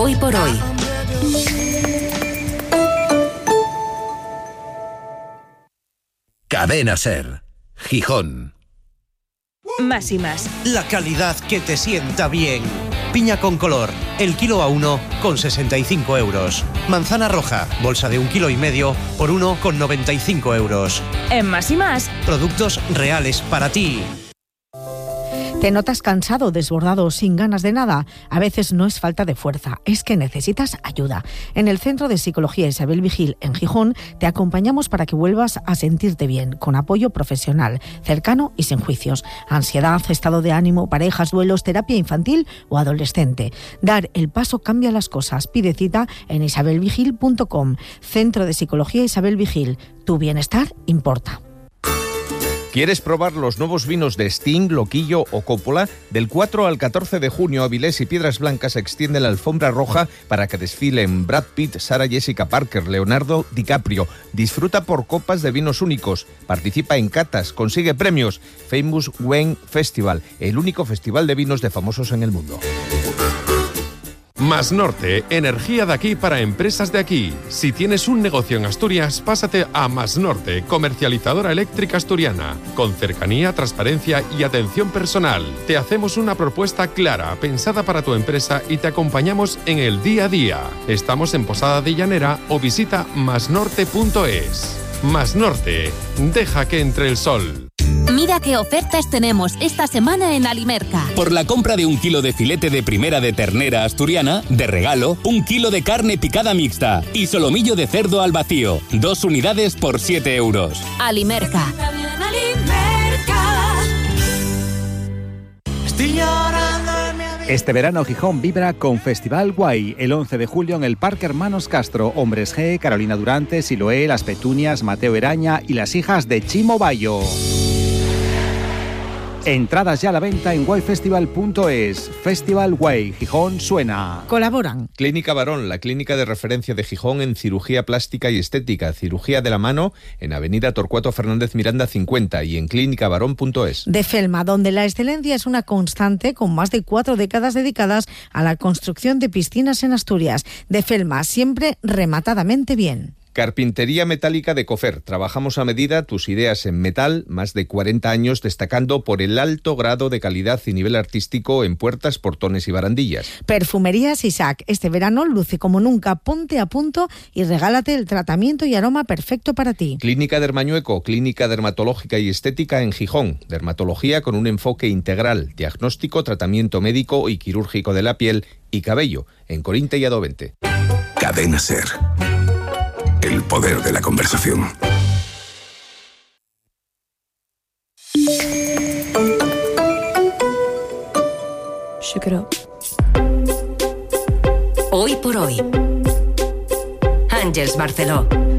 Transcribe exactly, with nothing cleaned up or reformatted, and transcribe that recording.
Hoy por hoy. Cadena Ser, Gijón. Más y más. La calidad que te sienta bien. Piña con color, el kilo a uno con sesenta y cinco euros. Manzana roja, bolsa de un kilo y medio por uno con noventa y cinco euros. En Más y más. Productos reales para ti. ¿Te notas cansado, desbordado, sin ganas de nada? A veces no es falta de fuerza, es que necesitas ayuda. En el Centro de Psicología Isabel Vigil, en Gijón, te acompañamos para que vuelvas a sentirte bien, con apoyo profesional, cercano y sin juicios. Ansiedad, estado de ánimo, parejas, duelos, terapia infantil o adolescente. Dar el paso cambia las cosas. Pide cita en isabel vigil punto com. Centro de Psicología Isabel Vigil. Tu bienestar importa. ¿Quieres probar los nuevos vinos de Sting, Loquillo o Coppola? Del cuatro al catorce de junio, Avilés y Piedras Blancas extiende la alfombra roja para que desfilen Brad Pitt, Sarah Jessica Parker, Leonardo DiCaprio. Disfruta por copas de vinos únicos. Participa en catas, consigue premios. Famous Wine Festival, el único festival de vinos de famosos en el mundo. Más Norte, energía de aquí para empresas de aquí. Si tienes un negocio en Asturias, pásate a Más Norte, comercializadora eléctrica asturiana. Con cercanía, transparencia y atención personal. Te hacemos una propuesta clara, pensada para tu empresa y te acompañamos en el día a día. Estamos en Posada de Llanera o visita masnorte punto es. Más Norte, deja que entre el sol. Mira qué ofertas tenemos esta semana en Alimerca. Por la compra de un kilo de filete de primera de ternera asturiana, de regalo, un kilo de carne picada mixta y solomillo de cerdo al vacío. Dos unidades por siete euros. Alimerca. Este verano Gijón vibra con Festival Guay, el once de julio en el Parque Hermanos Castro. Hombres G, Carolina Durante, Siloé, Las Petunias, Mateo Eraña y las hijas de Chimo Bayo. Entradas ya a la venta en guay festival punto es. Festival Guay, Gijón suena. Colaboran Clínica Barón, la clínica de referencia de Gijón en cirugía plástica y estética. Cirugía de la mano en Avenida Torcuato Fernández Miranda cincuenta y en clínica barón punto es. De Felma, donde la excelencia es una constante con más de cuatro décadas dedicadas a la construcción de piscinas en Asturias. De Felma, siempre rematadamente bien. Carpintería metálica de Cofer. Trabajamos a medida tus ideas en metal, más de cuarenta años destacando por el alto grado de calidad y nivel artístico en puertas, portones y barandillas. Perfumerías Isaac. Este verano luce como nunca. Ponte a punto y regálate el tratamiento y aroma perfecto para ti. Clínica Dermañueco, clínica dermatológica y estética en Gijón. Dermatología con un enfoque integral. Diagnóstico, tratamiento médico y quirúrgico de la piel y cabello. En Corinte y Adovente. Cadena Ser. El poder de la conversación. Hoy por hoy. Àngels Barceló.